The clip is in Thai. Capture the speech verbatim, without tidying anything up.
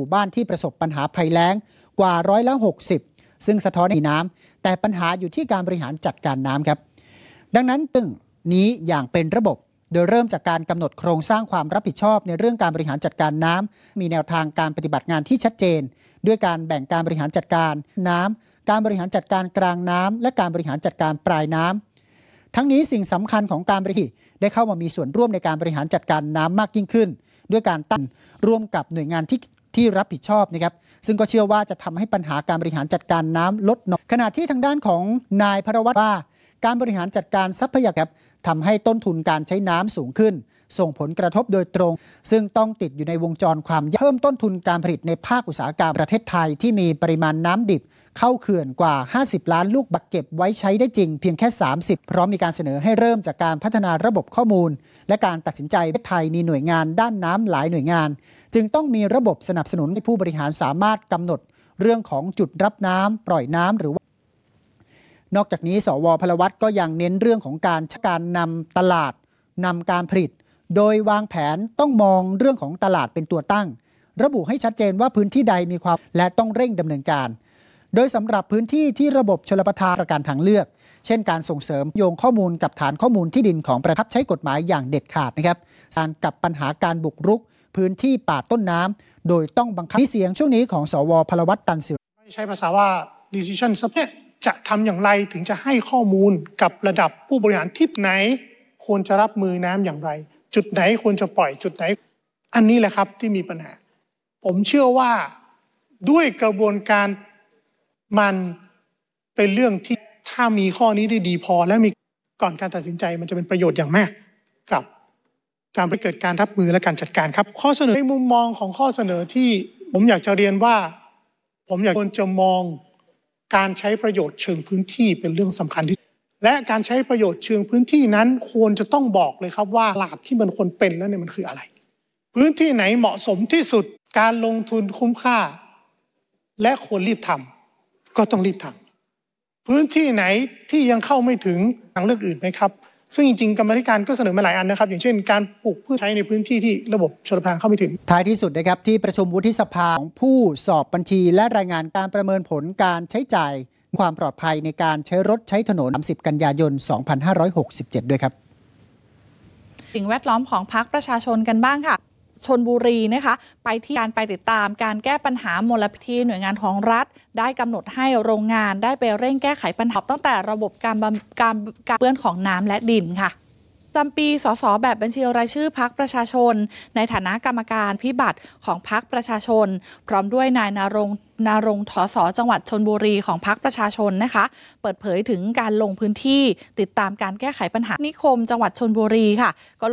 มู่บ้านที่ประสบปัญหาภัยแล้งกว่าร้อยละหกสิบซึ่งสะท้อนในน้ำแต่ปัญหาอยู่ที่การบริหารจัดการน้ำครับดังนั้นตึงนี้อย่างเป็นระบบโดยเริ่มจากการกำหนดโครงสร้างความรับผิดชอบในเรื่องการบริหารจัดการน้ำมีแนวทางการปฏิบัติงานที่ชัดเจนด้วยการแบ่งการบริหารจัดการน้ำการบริหารจัดการกลางน้ำและการบริหารจัดการปลายน้ำทั้งนี้สิ่งสำคัญของการบริหารได้เข้ามามีส่วนร่วมในการบริหารจัดการน้ำมากยิ่งขึ้นด้วยการตั้งร่วมกับหน่วยงานที่ที่รับผิดชอบนะครับซึ่งก็เชื่อว่าจะทำให้ปัญหาการบริหารจัดการน้ำลดน้อยขณะที่ทางด้านของนายพรวัตรว่าการบริหารจัดการทรัพยากรทำให้ต้นทุนการใช้น้ำสูงขึ้นส่งผลกระทบโดยตรงซึ่งต้องติดอยู่ในวงจรความยากเพิ่มต้นทุนการผลิตในภาคอุตสาหกรรมประเทศไทยที่มีปริมาณน้ำดิบเข้าเขื่อนกว่าห้าสิบล้านลูกบักเก็บไว้ใช้ได้จริงเพียงแค่สามสิบพร้อมมีการเสนอให้เริ่มจากการพัฒนาระบบข้อมูลและการตัดสินใจประเทศไทยมีหน่วยงานด้านน้ำหลายหน่วยงานจึงต้องมีระบบสนับสนุนให้ผู้บริหารสามารถกำหนดเรื่องของจุดรับน้ำปล่อยน้ำหรือว่านอกจากนี้สว.พลวัตก็ยังเน้นเรื่องของการการนำตลาดนำการผลิตโดยวางแผนต้องมองเรื่องของตลาดเป็นตัวตั้งระบุให้ชัดเจนว่าพื้นที่ใดมีความและต้องเร่งดำเนินการโดยสำหรับพื้นที่ที่ระบบชลประทานประกันทางเลือกเช่นการส่งเสริมโยงข้อมูลกับฐานข้อมูลที่ดินของประทับใช้กฎหมายอย่างเด็ดขาดนะครับการกับปัญหาการบุกรุกพื้นที่ป่าต้นน้ำโดยต้องบังคับเสียงช่วงนี้ของสว.พลวัตตันสิริใช้ภาษาว่า decision support จะทำอย่างไรถึงจะให้ข้อมูลกับระดับผู้บริหารที่ไหนควรจะรับมือน้ำอย่างไรจุดไหนควรจะปล่อยจุดไหนอันนี้แหละครับที่มีปัญหาผมเชื่อว่าด้วยกระบวนการมันเป็นเรื่องที่ถ้ามีข้อนี้ได้ดีพอและมีก่อนการตัดสินใจมันจะเป็นประโยชน์อย่างมากกับการไปเกิดการรับมือและการจัดการครับข้อเสนอในมุมมองของข้อเสนอที่ผมอยากจะเรียนว่าผมอยากควรจะมองการใช้ประโยชน์เชิงพื้นที่เป็นเรื่องสำคัญที่และการใช้ประโยชน์เชิงพื้นที่นั้นควรจะต้องบอกเลยครับว่าตลาดที่มันควรเป็นแล้วเนี่ยมันคืออะไรพื้นที่ไหนเหมาะสมที่สุดการลงทุนคุ้มค่าและควรรีบทำก็ต้องรีบทำพื้นที่ไหนที่ยังเข้าไม่ถึงทางเลือกอื่นไหมครับซึ่งจริงๆกรรมธิการก็เสนอมาหลายอันนะครับอย่างเช่นการปลูกพืชใช้ในพื้นที่ที่ระบบชลประทานเข้าไม่ถึงท้ายที่สุดนะครับที่ประชุมวุฒิสภาของผู้สอบบัญชีและรายงานการประเมินผลการใช้จ่ายความปลอดภัยในการใช้รถใช้ถนนสามสิบกันยายนสองพันห้าร้อยหกสิบเจ็ดด้วยครับสิ่งแวดล้อมของพรรคประชาชนกันบ้างค่ะชลบุรีนะคะไปที่การไปติดตามการแก้ปัญหามลพิษหน่วยงานของรัฐได้กำหนดให้โรงงานได้ไปเร่งแก้ไขปัญหาตั้งแต่ระบบการการการเปื้อนของน้ำและดินค่ะจำปีสสแบบบัญชีรายชื่อพรรคประชาชนในฐานะกรรมการพิบัติของพรรคประชาชนพร้อมด้วยนายนรงค์นรงค์ถสจังหวัดชลบุรีของพรรคประชาชนนะคะเปิดเผยถึงการลงพื้นที่ติดตามการแก้ไขปัญหานิคมจังหวัดชลบุรีค่ะก็